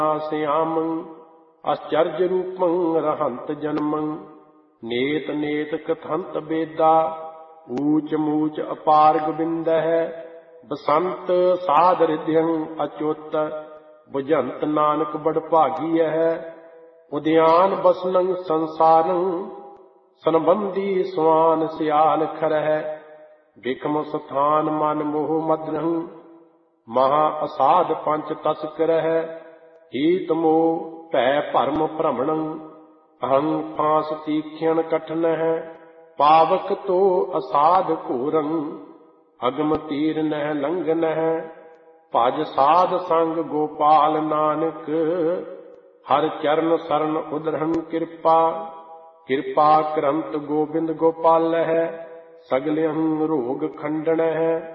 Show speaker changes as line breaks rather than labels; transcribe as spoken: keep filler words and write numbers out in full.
श्यामं आश्चर्य रूपं रहंत जन्मं नेत नेत कथंत बेदा ऊच मूच अपार गोबिंद है बसंत साध हृदयं अच्युत बुझंत नानक बड़ भागी है उद्यान बसनं संसारं सनबंदी स्वान सियाल खर है बिकम स्थान मन मोह मदरं महा असाध पंच तस्कर है हीत मोह भै भरम भ्रमणं अहं फांस तीक्ष्ण कठिन है पावक तो असाध घोरं अगम तीर नह लंघन है भज साध संग गोपाल नानक हर चरण शरण उदरहन कृपा कृपा करंत गोबिंद गोपाल है सगले रोग खंडन है।